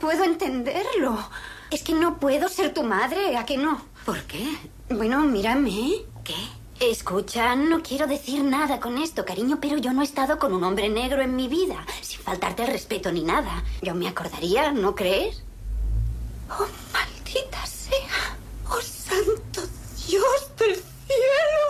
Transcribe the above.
puedo entenderlo. Es que no puedo ser tu madre, ¿a que no? ¿Por qué? Bueno, mírame. ¿Qué? Escucha, no quiero decir nada con esto, cariño, pero yo no he estado con un hombre negro en mi vida, sin faltarte el respeto ni nada. Yo me acordaría, ¿no crees? Oh, my